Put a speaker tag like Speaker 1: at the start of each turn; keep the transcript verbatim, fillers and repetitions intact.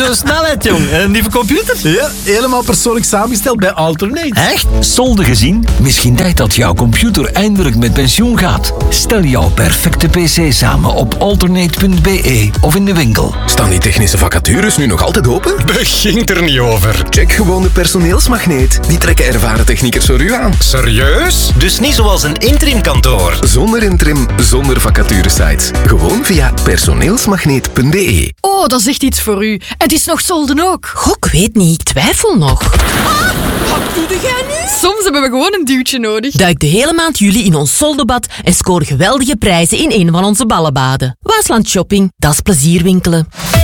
Speaker 1: een snelheid, jong. Een nieuwe computer?
Speaker 2: Ja, helemaal persoonlijk samengesteld bij Alternate.
Speaker 1: Echt?
Speaker 3: Solde gezien? Misschien tijd dat jouw computer eindelijk met pensioen gaat. Stel jouw perfecte pc samen op alternate punt b e of in de winkel.
Speaker 4: Staan die technische vacatures nu nog altijd open?
Speaker 5: Begint er niet over.
Speaker 4: Check gewoon de personeelsmagneet. Die trekken ervaren techniekers voor u aan.
Speaker 5: Serieus?
Speaker 1: Dus niet zoals een interimkantoor.
Speaker 4: Zonder interim, zonder vacaturesites. Gewoon via personeelsmagneet punt b e.
Speaker 6: Oh, dat is echt iets voor u. Het is nog solden ook.
Speaker 7: Goh, ik weet niet, ik twijfel nog.
Speaker 6: Wat doe jij nu? Soms hebben we gewoon een duwtje nodig.
Speaker 7: Duik de hele maand juli in ons soldebad en scoor geweldige prijzen in een van onze ballenbaden. Waasland Shopping, dat is plezierwinkelen.